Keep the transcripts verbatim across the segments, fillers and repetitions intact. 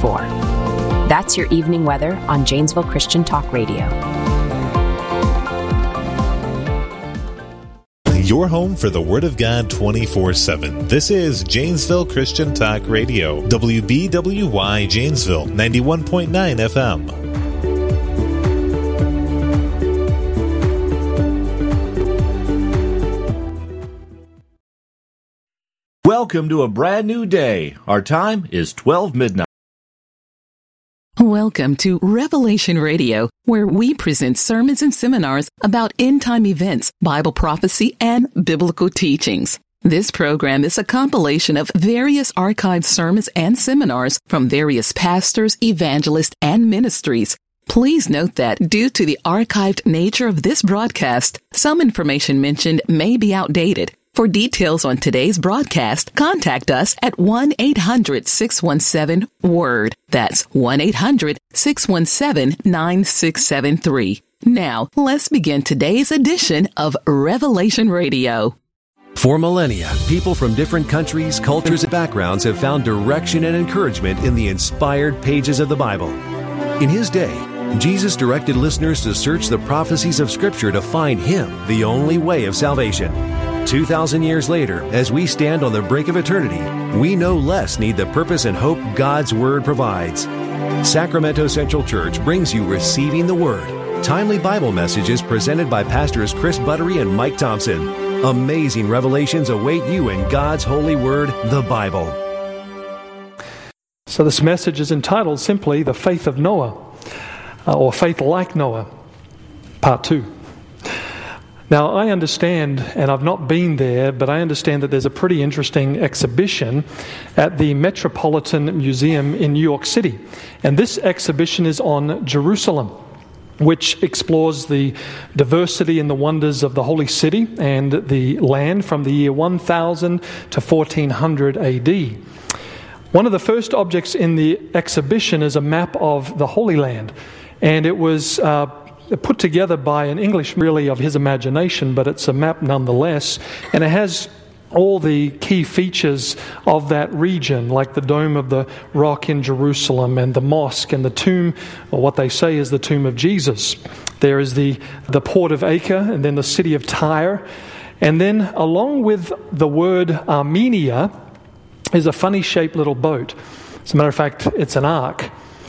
four. That's your evening weather on Janesville Christian Talk Radio. Your home for the Word of God twenty-four seven. This is Janesville Christian Talk Radio, W B W Y Janesville, ninety-one point nine F M. Welcome to a brand new day. Our time is twelve midnight. Welcome to Revelation Radio, where we present sermons and seminars about end-time events, Bible prophecy, and biblical teachings. This program is a compilation of various archived sermons and seminars from various pastors, evangelists, and ministries. Please note that due to the archived nature of this broadcast, some information mentioned may be outdated. For details on today's broadcast, contact us at one eight hundred six one seven WORD. That's one eight hundred six one seven nine six seven three. Now, let's begin today's edition of Revelation Radio. For millennia, people from different countries, cultures, and backgrounds have found direction and encouragement in the inspired pages of the Bible. In His day, Jesus directed listeners to search the prophecies of Scripture to find Him, the only way of salvation. Two thousand years later, as we stand on the brink of eternity, we no less need the purpose and hope God's Word provides. Sacramento Central Church brings you Receiving the Word, timely Bible messages presented by Pastors Chris Buttery and Mike Thompson. Amazing revelations await you in God's holy Word, the Bible. So this message is entitled simply The Faith of Noah, uh, or Faith Like Noah, Part two. Now, I understand, and I've not been there, but I understand that there's a pretty interesting exhibition at the Metropolitan Museum in New York City. And this exhibition is on Jerusalem, which explores the diversity and the wonders of the Holy City and the land from the year one thousand to fourteen hundred A D. One of the first objects in the exhibition is a map of the Holy Land, and it was uh, put together by an Englishman, really of his imagination, but it's a map nonetheless, and it has all the key features of that region, like the Dome of the Rock in Jerusalem and the mosque and the tomb, or what they say is the tomb of Jesus. There is the, the port of Acre, and then the city of Tyre, and then along with the word Armenia is a funny-shaped little boat. As a matter of fact, it's an ark,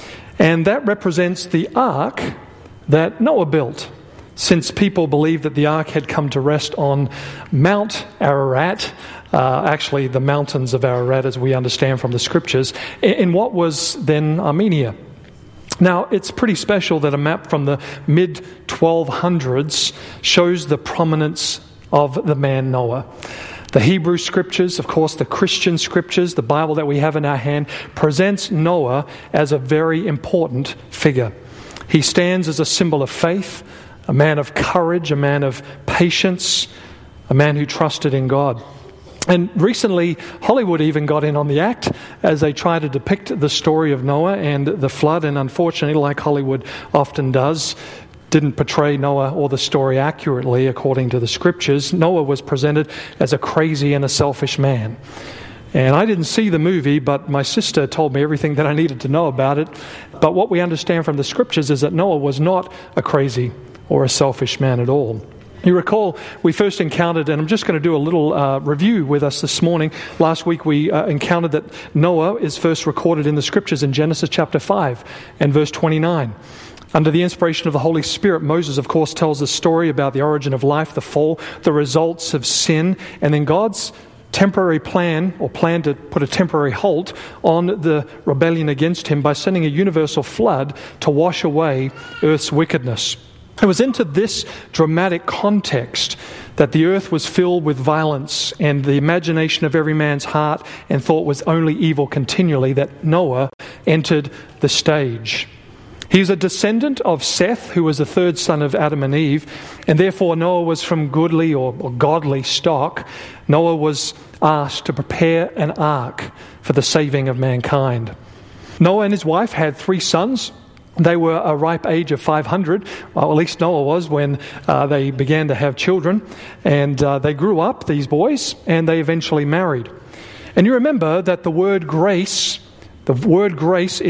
and that represents the ark that Noah built, since people believed that the ark had come to rest on Mount Ararat, uh, actually the mountains of Ararat as we understand from the scriptures, in what was then Armenia. Now, it's pretty special that a map from the mid twelve hundreds shows the prominence of the man Noah. The Hebrew scriptures, of course, the Christian scriptures, the Bible that we have in our hand, presents Noah as a very important figure. He stands as a symbol of faith, a man of courage, a man of patience, a man who trusted in God. And recently, Hollywood even got in on the act as they try to depict the story of Noah and the flood, and unfortunately, like Hollywood often does, didn't portray Noah or the story accurately according to the scriptures. Noah was presented as a crazy and a selfish man. And I didn't see the movie, but my sister told me everything that I needed to know about it. But what we understand from the scriptures is that Noah was not a crazy or a selfish man at all. You recall we first encountered, and I'm just going to do a little uh, review with us this morning. Last week we uh, encountered that Noah is first recorded in the scriptures in Genesis chapter five and verse twenty-nine. Under the inspiration of the Holy Spirit, Moses, of course, tells the story about the origin of life, the fall, the results of sin, and then God's temporary plan, or plan to put a temporary halt on the rebellion against him by sending a universal flood to wash away earth's wickedness. It was into this dramatic context that the earth was filled with violence and the imagination of every man's heart and thought was only evil continually that Noah entered the stage. He was a descendant of Seth, who was the third son of Adam and Eve, and therefore Noah was from goodly or, or godly stock. Noah was asked to prepare an ark for the saving of mankind. Noah and his wife had three sons. They were a ripe age of five hundred, well, at least Noah was when uh, they began to have children. And uh, they grew up, these boys, and they eventually married. And you remember that the word grace, the word grace